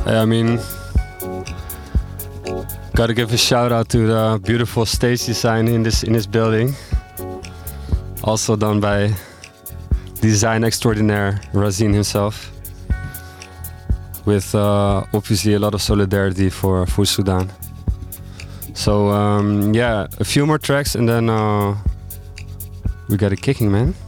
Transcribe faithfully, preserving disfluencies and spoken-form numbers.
I mean, gotta give a shout out to the beautiful stage design in this in this building. Also done by design extraordinaire Razin himself. With uh, obviously a lot of solidarity for for Sudan. So um, yeah, a few more tracks and then uh, we got it kicking, man.